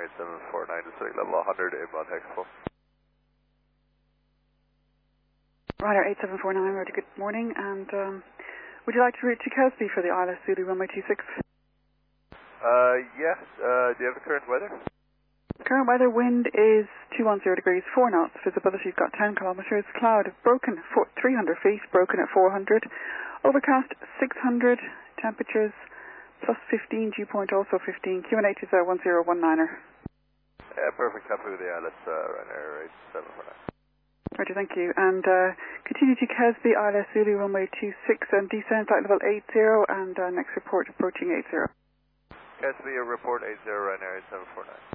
Ryanair 749, descending level 100, inbound Expo. Ryanair 8749, ready, good morning, and would you like to route to Kesby for the ILS Zulu runway 26? Yes, do you have the current weather? Current weather, wind is 210 degrees, 4 knots, visibility's got 10 kilometres, cloud broken 300 feet, broken at 400, overcast 600, temperatures plus 15, dew point also 15, QNH is 1019er. Yeah, perfect, happy with the ILS Ryanair 8749. Roger, thank you. And continue to Kesby, ILS Zulu runway 26 and descend flight level 80 and next report approaching 80. Kesby, report 80, Ryanair 8749.